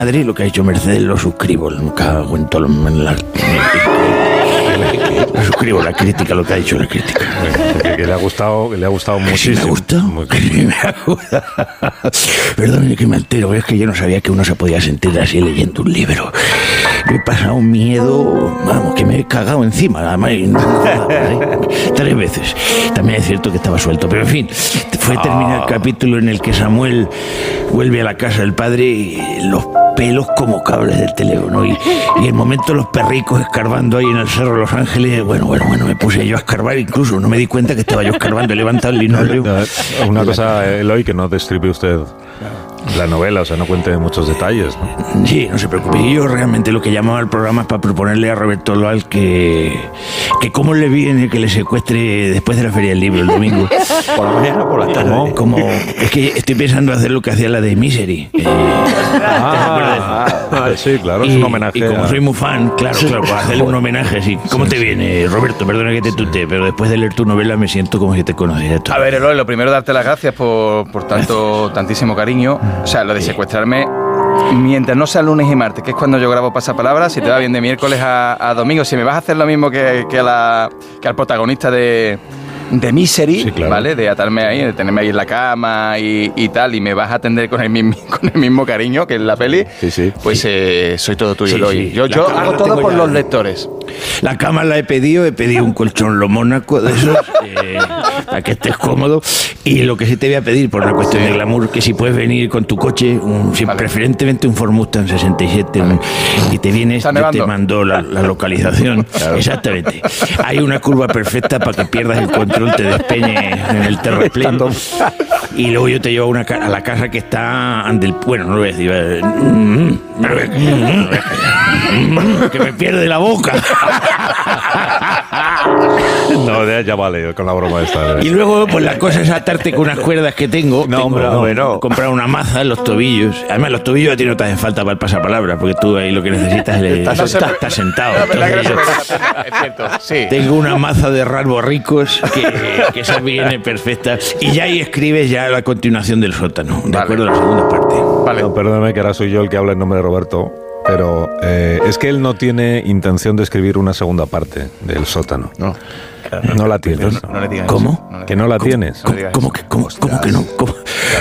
Madrid, lo que ha dicho Mercedes lo suscribo. Me cago en todo lo suscribo la crítica, lo que ha dicho la crítica. Que le ha gustado muchísimo. ¿Me ha gustado? Me ha gustado. Perdón, que me altero, es que yo no sabía que uno se podía sentir así leyendo un libro. Me he pasado un miedo, vamos, que me he cagado encima, además, 3 veces. También es cierto que estaba suelto, pero en fin, fue terminar el capítulo en el que Samuel vuelve a la casa del padre y los pelos como cables del teléfono y el momento los perricos escarbando ahí en el Cerro de Los Ángeles. Bueno, me puse yo a escarbar, incluso no me di cuenta que estaba yo escarbando, he levantado el linóleo. Una cosa, Eloy, que no describe usted la novela, o sea, no cuente muchos detalles, ¿no? Sí, no se preocupe. Yo realmente lo que llamaba al programa es para proponerle a Roberto Loal que cómo le viene que le secuestre después de la Feria del Libro el domingo. ¿Por la mañana o por la tarde? Como, es que estoy pensando hacer lo que hacía la de Misery. Sí, claro, es un homenaje. Y como soy muy fan, claro, para hacerle un homenaje así. ¿Cómo te viene, Roberto? Perdona que te tutee, pero después de leer tu novela me siento como si te conociera. A ver, Eloy, lo primero darte las gracias por tantísimo cariño. O sea, lo de secuestrarme, mientras no sea lunes y martes, que es cuando yo grabo Pasapalabra, si te va bien de miércoles a domingo, si me vas a hacer lo mismo que al protagonista de Misery, sí, claro, ¿vale? De atarme ahí, de tenerme ahí en la cama y tal, y me vas a atender con el mismo cariño que en la peli, sí. Pues soy todo tuyo, Eloy. Sí. Yo hago todo por los lectores. La cama la he pedido un colchón lo mónaco de esos, para que estés cómodo, y lo que sí te voy a pedir, por una cuestión de glamour, que si puedes venir con tu coche, preferentemente un Ford Mustang 67, vale, y te vienes, yo te mando la localización, claro. Exactamente. Hay una curva perfecta para que pierdas el control, te despeñe en el terraplén, y luego yo te llevo a la casa que está bueno, no lo voy a decir, que me pierde la boca. No, ya vale, con la broma esta. Y luego, pues la cosa es atarte con unas cuerdas que tengo. Comprar una maza en los tobillos. Además, los tobillos a ti no te hacen falta para el pasapalabra, porque tú ahí lo que necesitas estás sentado. Es cierto, sí. Tengo una maza de rasgos ricos que esa viene perfecta. Y ya ahí escribes ya la continuación del sótano, de acuerdo a la segunda parte. Vale. No, perdóname que ahora soy yo el que habla en nombre de Roberto. Pero es que él no tiene intención de escribir una segunda parte del sótano. No. No la tienes. No le digas. ¿Cómo? Que no la tienes. ¿Cómo que no? ¿Cómo?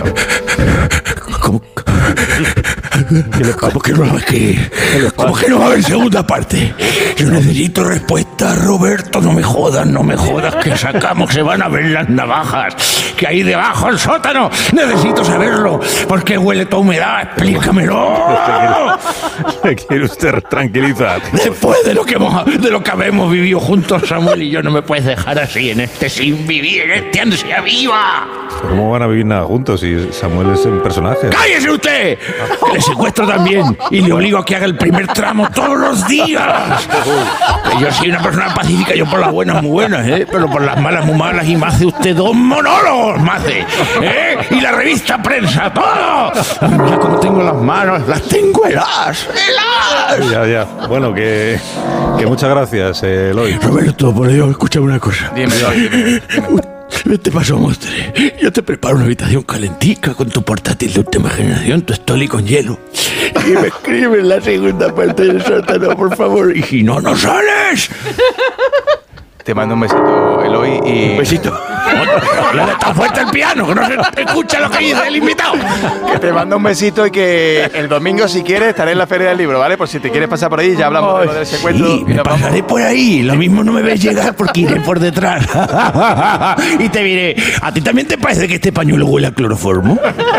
¿Cómo que no va a escribir? ¿Cómo que no va a haber segunda parte? Yo necesito respuesta, Roberto. No me jodas que sacamos, se van a ver las navajas que hay debajo del sótano. Necesito saberlo. ¿Por qué huele toda humedad? Explícamelo. ¿Me quiere usted tranquilizar? Después de lo que habemos vivido juntos, Samuel y yo, no me puedes dejar así sin vivir, en este ansia viva. ¿Cómo van a vivir nada juntos si Samuel es un personaje? ¡Cállese usted! Que le secuestro también y le obligo a que haga el primer tramo todos los días. Que yo soy una persona pacífica, yo por las buenas muy buenas, pero por las malas muy malas, y me hace usted 2 monólogos, me hace, y la revista Prensa, todo. Mira cómo tengo las manos, las tengo heladas. Ya. Bueno, que muchas gracias, Eloy. Roberto, por Dios, escúchame una cosa. Dime. Vete paso, Mostre. Yo te preparo una habitación calentica con tu portátil de última generación, tu estoli con hielo. Y me escribes la segunda parte del sótano, por favor. Y si no sales. Te mando un besito, Eloy, y... Un besito. No le está fuerte el piano, que no se escucha lo que dice el invitado. Que te mando un besito y que el domingo, si quieres, estaré en la Feria del Libro, ¿vale? Por si te quieres pasar por ahí, ya hablamos de lo del secuestro. Sí, me pasaré por ahí. Lo mismo no me ves llegar porque iré por detrás. Y te diré, ¿a ti también te parece que este pañuelo huele a cloroformo?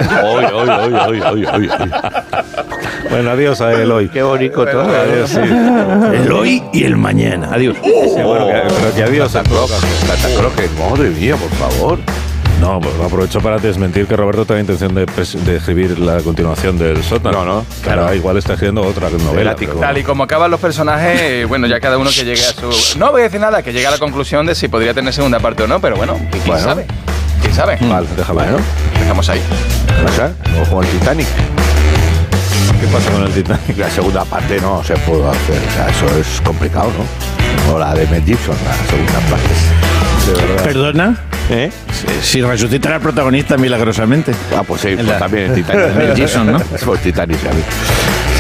Bueno, adiós a Eloy. Qué bonito todo. Adiós, sí. Eloy y el mañana. Adiós. Sí, bueno, pero que adiós. Santa Croque, madre mía, por favor. No, pues aprovecho para desmentir que Roberto tenga intención de escribir la continuación del sótano. No. Claro, igual está escribiendo otra novela. Tal y como acaban los personajes, bueno, ya cada uno que llegue a su... No voy a decir nada, que llegue a la conclusión de si podría tener segunda parte o no, pero bueno, ¿quién sabe? ¿Quién sabe? Vale, déjalo. Bueno, dejamos ahí. Ojo al Titanic. ¿Qué pasa con el Titanic? La segunda parte no se puede hacer, o sea, eso es complicado, ¿no? O la de Mel Gibson, la segunda parte. De verdad. ¿Perdona? Si resucita al protagonista milagrosamente. Ah, pues sí, pues también el Titanic. Mel Gibson, ¿no? Pues Titanic, ya vi.